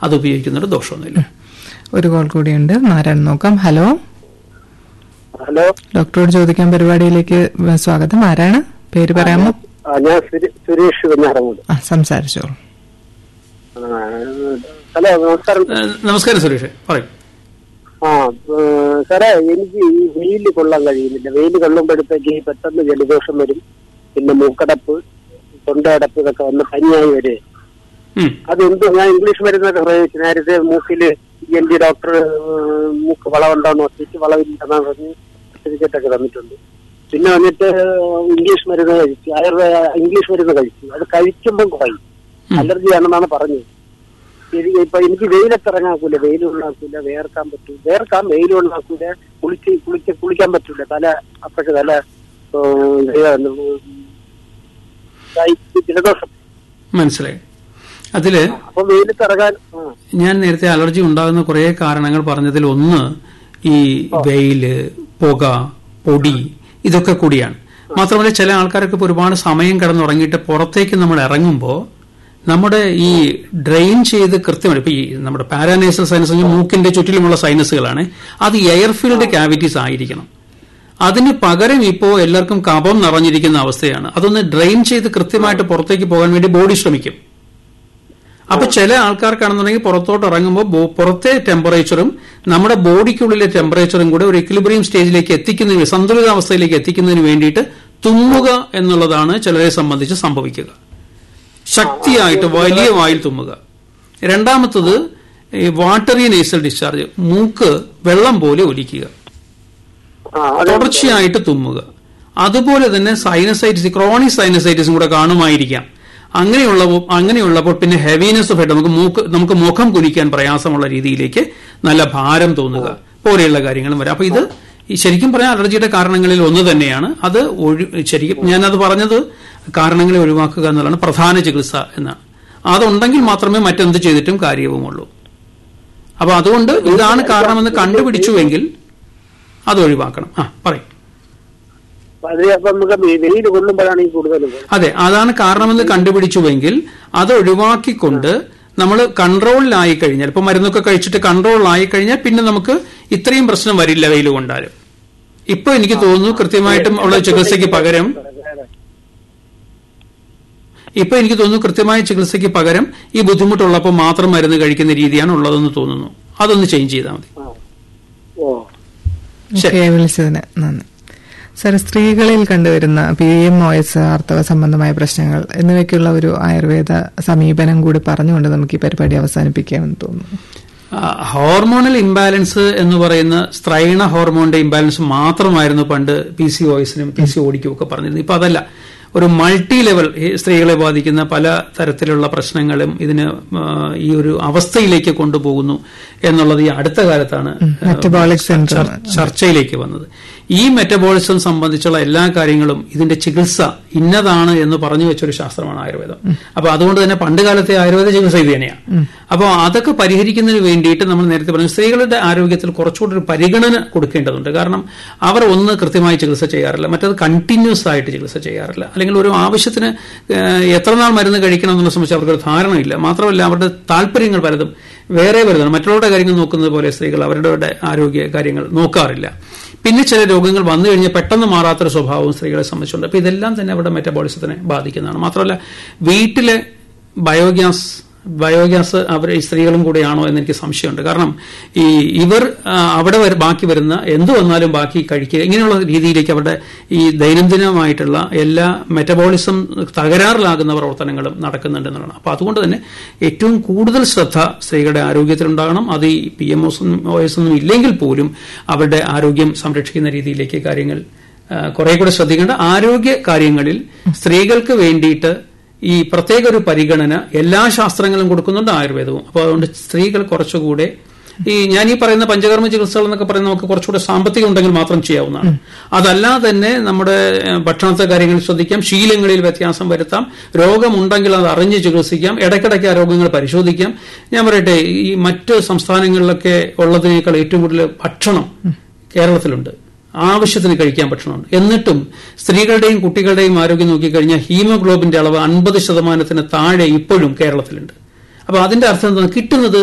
അത് ഉപയോഗിക്കുന്നതിന് ദോഷമൊന്നുമില്ല. ഒരു കോൾ കൂടിയുണ്ട്, ആരാണ് നോക്കാം. ഹലോ, ഹലോ, ഡോക്ടറോട് ചോദിക്കാൻ പരിപാടിയിലേക്ക് സ്വാഗതം. ആരാണ്, പേര് പറയാമോ? ഞാൻ സുരേഷ് വെഞ്ഞാറമൂട്. സംസാരിച്ചോളൂ. ഹലോ, നമസ്കാരം. നമസ്കാരം സുരേഷ്, പറയും. സാറേ, എനിക്ക് ഈ വെയിൽ കൊള്ളാൻ കഴിയുന്നില്ല. വെയിൽ കൊള്ളുമ്പോഴത്തേക്ക് പെട്ടെന്ന് ജലദോഷം വരും, പിന്നെ മൂക്കടപ്പ്, തൊണ്ടയടപ്പ് ഇതൊക്കെ വന്ന് പനിയായി വരെ. അതെന്തോ ഞാൻ ഇംഗ്ലീഷ് മരുന്നൊക്കെ പ്രയോഗിച്ചു. നേരത്തെ മൂക്കില് ENT ഡോക്ടർ മൂക്ക് വളവുണ്ടോന്ന് നോക്കിയിട്ട് വളവില്ലെന്ന് പറഞ്ഞ് സർട്ടിഫിക്കറ്റ് ഒക്കെ തന്നിട്ടുണ്ട്. പിന്നെ വന്നിട്ട് ഇംഗ്ലീഷ് മരുന്ന് കഴിച്ചു, ഇംഗ്ലീഷ് മരുന്ന് കഴിച്ചു. അത് കഴിക്കുമ്പോൾ കുറയും, അലർജി ആണെന്നാണ് പറഞ്ഞത്. ഇപ്പൊ എനിക്ക് വെയിലത്തിറങ്ങാക്കൂല, വെയിൽ കൊള്ളാക്കൂല, വേർക്കാൻ പറ്റൂ, വെയിൽ കൊള്ളാക്കൂല, കുളിക്കാൻ പറ്റൂല. തല അപ്പോഴത്തെ തല ജലദോഷം. മനസ്സിലായി. അതില് അപ്പൊ വെയിലത്തിറങ്ങാൻ ഞാൻ നേരത്തെ അലർജി ഉണ്ടാകുന്ന കുറെ കാരണങ്ങൾ പറഞ്ഞതിൽ ഒന്ന് ഈ വെയില്, പുക, പൊടി, ഇതൊക്കെ കൂടിയാണ്. മാത്രമല്ല ചില ആൾക്കാരൊക്കെ ഇപ്പോൾ ഒരുപാട് സമയം കിടന്നുറങ്ങിയിട്ട് പുറത്തേക്ക് നമ്മൾ ഇറങ്ങുമ്പോൾ നമ്മുടെ ഈ ഡ്രെയിൻ ചെയ്ത് കൃത്യമായി ഇപ്പൊ ഈ നമ്മുടെ പാരാനേസൽ സൈനസ് മൂക്കിന്റെ ചുറ്റിലുമുള്ള സൈനസുകളാണ്, അത് എയർഫീൽഡ് ക്യാവിറ്റീസ് ആയിരിക്കണം. അതിന് പകരം ഇപ്പോൾ എല്ലാവർക്കും കഫം നിറഞ്ഞിരിക്കുന്ന അവസ്ഥയാണ്. അതൊന്ന് ഡ്രെയിൻ ചെയ്ത് കൃത്യമായിട്ട് പുറത്തേക്ക് പോകാൻ വേണ്ടി ബോഡി ശ്രമിക്കും. അപ്പൊ ചില ആൾക്കാർക്കാണെന്നുണ്ടെങ്കിൽ പുറത്തോട്ട് ഇറങ്ങുമ്പോൾ പുറത്തെ ടെമ്പറേച്ചറും നമ്മുടെ ബോഡിക്കുള്ളിലെ ടെമ്പറേച്ചറും കൂടെ ഒരു ഇക്വിലിബ്രിയം സ്റ്റേജിലേക്ക് എത്തിക്കുന്നതിന്, സന്തുലിതാവസ്ഥയിലേക്ക് എത്തിക്കുന്നതിന് വേണ്ടിയിട്ട് തുമ്മുക എന്നുള്ളതാണ് ചിലരെ സംബന്ധിച്ച് സംഭവിക്കുക. ശക്തിയായിട്ട് വലിയ വായിൽ തുമ്മുക. രണ്ടാമത്തത് വാട്ടറി നേസൽ ഡിസ്ചാർജ്, മൂക്ക് വെള്ളം പോലെ ഒലിക്കുക, തുടർച്ചയായിട്ട് തുമ്മുക. അതുപോലെ തന്നെ സൈനസൈറ്റിസ്, ക്രോണിക് സൈനസൈറ്റിസും കൂടെ കാണുമായിരിക്കാം. അങ്ങനെയുള്ളപ്പോൾ പിന്നെ ഹെവിനെസ് ഓഫ് ഹെഡ്, നമുക്ക് മുഖം കുനിക്കാൻ പ്രയാസമുള്ള രീതിയിലേക്ക് നല്ല ഭാരം തോന്നുക പോലെയുള്ള കാര്യങ്ങളും വരാം. അപ്പൊ ഇത് ശരിക്കും പറയാൻ അലർജിയുടെ കാരണങ്ങളിൽ ഒന്ന് തന്നെയാണ്. അത് ശരിക്കും ഞാനത് പറഞ്ഞത് കാരണങ്ങളെ ഒഴിവാക്കുക എന്നുള്ളതാണ് പ്രധാന ചികിത്സ എന്നാണ്. അതുണ്ടെങ്കിൽ മാത്രമേ മറ്റെന്ത് ചെയ്തിട്ടും കാര്യവുമുള്ളൂ. അപ്പൊ അതുകൊണ്ട് ഇതാണ് കാരണമെന്ന് കണ്ടുപിടിച്ചുവെങ്കിൽ അത് ഒഴിവാക്കണം. പറയും. അതെ, അതാണ് കാരണമെന്ന് കണ്ടുപിടിച്ചുവെങ്കിൽ അത് ഒഴിവാക്കിക്കൊണ്ട് നമ്മൾ കൺട്രോളിലായി കഴിഞ്ഞാൽ, ഇപ്പൊ മരുന്നൊക്കെ കഴിച്ചിട്ട് കൺട്രോളിലായി കഴിഞ്ഞാൽ പിന്നെ നമുക്ക് ഇത്രയും പ്രശ്നം വരില്ല വെയിൽ കൊണ്ടാലും. ഇപ്പൊ എനിക്ക് തോന്നുന്നു കൃത്യമായിട്ടും ഉള്ള ചികിത്സയ്ക്ക് പകരം കൃത്യമായ ചികിത്സയ്ക്ക് പകരം ഈ ബുദ്ധിമുട്ടുള്ളപ്പോൾ മാത്രം മരുന്ന് കഴിക്കുന്ന രീതിയാണ് ഉള്ളതെന്ന് തോന്നുന്നു. അതൊന്ന് ചേഞ്ച് ചെയ്താൽ മതി. വിളിച്ചതിന് നന്ദി. സർ, സ്ത്രീകളിൽ കണ്ടുവരുന്ന PMOS, ആർത്തവ സംബന്ധമായ പ്രശ്നങ്ങൾ എന്നിവയ്ക്കുള്ള ഒരു ആയുർവേദ സമീപനം കൂടി പറഞ്ഞുകൊണ്ട് നമുക്ക് ഈ പരിപാടി അവസാനിപ്പിക്കാമെന്ന് തോന്നുന്നു. ഹോർമോണൽ ഇംബാലൻസ് എന്ന് പറയുന്ന സ്ത്രൈണ ഹോർമോണിന്റെ ഇംബാലൻസ് മാത്രമായിരുന്നു പണ്ട് PCOSനും PCODക്കും ഒക്കെ പറഞ്ഞിരുന്നത്. ഇപ്പൊ അതല്ല, ഒരു മൾട്ടി ലെവൽ സ്ത്രീകളെ ബാധിക്കുന്ന പല തരത്തിലുള്ള പ്രശ്നങ്ങളും ഇതിന് ഈ ഒരു അവസ്ഥയിലേക്ക് കൊണ്ടുപോകുന്നു എന്നുള്ളത് ഈ അടുത്ത കാലത്താണ് ചർച്ചയിലേക്ക് വന്നത്. ഈ മെറ്റബോളിസം സംബന്ധിച്ചുള്ള എല്ലാ കാര്യങ്ങളും ഇതിന്റെ ചികിത്സ ഇന്നതാണ് എന്ന് പറഞ്ഞു വെച്ചൊരു ശാസ്ത്രമാണ് ആയുർവേദം. അപ്പൊ അതുകൊണ്ട് തന്നെ പണ്ടുകാലത്തെ ആയുർവേദ ചികിത്സ ഇത് തന്നെയാണ്. അപ്പോൾ അതൊക്കെ പരിഹരിക്കുന്നതിന് വേണ്ടിയിട്ട് നമ്മൾ നേരത്തെ പറഞ്ഞു സ്ത്രീകളുടെ ആരോഗ്യത്തിൽ കുറച്ചുകൂടി ഒരു പരിഗണന കൊടുക്കേണ്ടതുണ്ട്. കാരണം അവർ ഒന്ന് കൃത്യമായി ചികിത്സ ചെയ്യാറില്ല, മറ്റത് കണ്ടിന്യൂസ് ആയിട്ട് ചികിത്സ ചെയ്യാറില്ല, അല്ലെങ്കിൽ ഒരു ആവശ്യത്തിന് എത്ര നാൾ മരുന്ന് കഴിക്കണം എന്നുള്ള സംബന്ധിച്ച് അവർക്കൊരു ധാരണയില്ല. മാത്രമല്ല അവരുടെ താല്പര്യങ്ങൾ പലതും വേറെ വരുന്നതാണ്. മറ്റുള്ളവരുടെ കാര്യങ്ങൾ നോക്കുന്നത് പോലെ സ്ത്രീകൾ അവരുടെ ആരോഗ്യ കാര്യങ്ങൾ നോക്കാറില്ല. പിന്നെ ചില രോഗങ്ങൾ വന്നു കഴിഞ്ഞാൽ പെട്ടെന്ന് മാറാത്തൊരു സ്വഭാവവും സ്ത്രീകളെ സംബന്ധിച്ചുണ്ട്. അപ്പൊ ഇതെല്ലാം തന്നെ അവരുടെ മെറ്റബോളിസത്തിനെ ബാധിക്കുന്നതാണ്. മാത്രമല്ല വീട്ടിലെ ബയോഗ്യാസ് അവർ ഈ സ്ത്രീകളും കൂടെയാണോ എന്ന് എനിക്ക് സംശയമുണ്ട്. കാരണം ഇവർ അവിടെ ബാക്കി വരുന്ന എന്ത് വന്നാലും ബാക്കി കഴിക്കുക, ഇങ്ങനെയുള്ള രീതിയിലേക്ക് അവരുടെ ഈ ദൈനംദിനമായിട്ടുള്ള എല്ലാ മെറ്റബോളിസം തകരാറിലാകുന്ന പ്രവർത്തനങ്ങളും നടക്കുന്നുണ്ടെന്നുള്ളതാണ്. അപ്പൊ അതുകൊണ്ട് തന്നെ ഏറ്റവും കൂടുതൽ ശ്രദ്ധ സ്ത്രീകളുടെ ആരോഗ്യത്തിലുണ്ടാകണം. അത് ഈ PMOS ഒന്നും ഇല്ലെങ്കിൽ പോലും അവരുടെ ആരോഗ്യം സംരക്ഷിക്കുന്ന രീതിയിലേക്ക് കാര്യങ്ങൾ കുറെ കൂടെ ശ്രദ്ധിക്കേണ്ട. ആരോഗ്യ കാര്യങ്ങളിൽ സ്ത്രീകൾക്ക് വേണ്ടിയിട്ട് ഈ പ്രത്യേക ഒരു പരിഗണന എല്ലാ ശാസ്ത്രങ്ങളും കൊടുക്കുന്നുണ്ട്, ആയുർവേദവും. അപ്പോൾ അതുകൊണ്ട് സ്ത്രീകൾ കുറച്ചുകൂടെ ഞാൻ ഈ പറയുന്ന പഞ്ചകർമ്മ ചികിത്സകൾ എന്നൊക്കെ പറയുന്നത് നമുക്ക് കുറച്ചുകൂടെ സാമ്പത്തികം ഉണ്ടെങ്കിൽ മാത്രം ചെയ്യാവുന്നതാണ്. അതല്ലാതെ തന്നെ നമ്മുടെ ഭക്ഷണത്തെ കാര്യങ്ങൾ ശ്രദ്ധിക്കാം, ശീലങ്ങളിൽ വ്യത്യാസം വരുത്താം, രോഗമുണ്ടെങ്കിൽ അത് അറിഞ്ഞ് ചികിത്സിക്കാം, ഇടയ്ക്കിടയ്ക്ക് ആ രോഗങ്ങൾ പരിശോധിക്കാം. ഞാൻ പറയട്ടെ, ഈ മറ്റ് സംസ്ഥാനങ്ങളിലൊക്കെ ഉള്ളതിനേക്കാൾ ഏറ്റവും കൂടുതൽ ഭക്ഷണം കേരളത്തിലുണ്ട്, ആവശ്യത്തിന് കഴിക്കാൻ ഭക്ഷണമുണ്ട്. എന്നിട്ടും സ്ത്രീകളുടെയും കുട്ടികളുടെയും ആരോഗ്യം നോക്കിക്കഴിഞ്ഞാൽ ഹീമോഗ്ലോബിന്റെ അളവ് 50% താഴെ ഇപ്പോഴും കേരളത്തിലുണ്ട്. അപ്പൊ അതിന്റെ അർത്ഥം എന്താണ്? കിട്ടുന്നത്